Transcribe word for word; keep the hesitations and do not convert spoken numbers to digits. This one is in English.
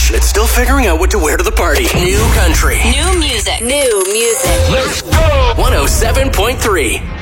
age that's still figuring out what to wear to the party. New country. New music. New music. Let's go! one oh seven point three.